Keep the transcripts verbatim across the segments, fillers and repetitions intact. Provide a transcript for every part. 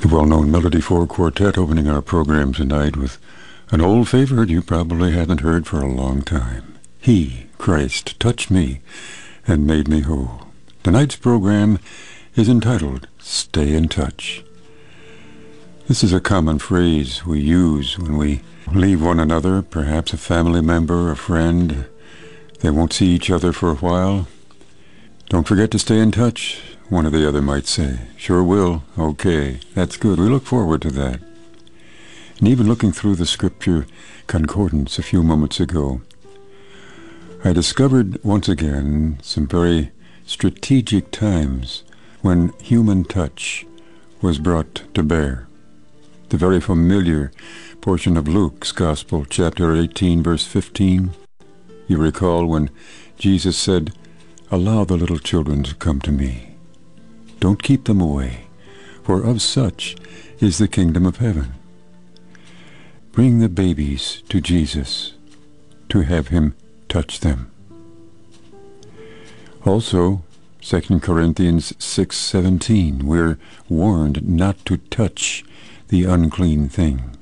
The well-known Melody Four Quartet opening our program tonight with an old favorite you probably haven't heard for a long time. He, Christ, touched me and made me whole. Tonight's program is entitled Stay in Touch. This is a common phrase we use when we leave one another, perhaps a family member, a friend. They won't see each other for a while. Don't forget to stay in touch, one or the other might say. Sure will. Okay, that's good. We look forward to that. And even looking through the scripture concordance a few moments ago, I discovered once again some very strategic times when human touch was brought to bear. The very familiar portion of Luke's Gospel, chapter eighteen, verse fifteen. You recall when Jesus said, "Allow the little children to come to me. Don't keep them away, for of such is the kingdom of heaven." Bring the babies to Jesus to have him touch them. Also, Second Corinthians six seventeen, we're warned not to touch the unclean thing.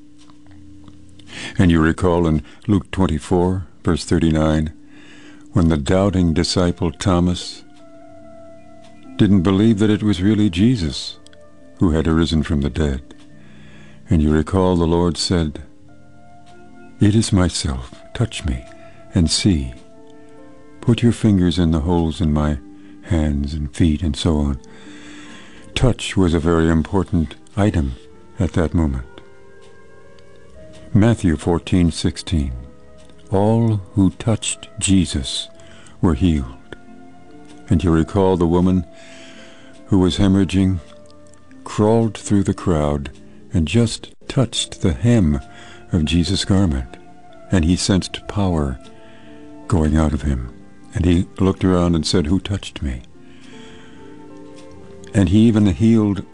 And you recall in Luke twenty-four, verse thirty-nine, when the doubting disciple Thomas didn't believe that it was really Jesus who had arisen from the dead. And you recall the Lord said, "It is myself, touch me and see. Put your fingers in the holes in my hands and feet," and so on. Touch was a very important item at that moment. Matthew fourteen sixteen. All who touched Jesus were healed. And you recall the woman who was hemorrhaging crawled through the crowd and just touched the hem of Jesus' garment, and he sensed power going out of him. And he looked around and said, "Who touched me?" And he even healed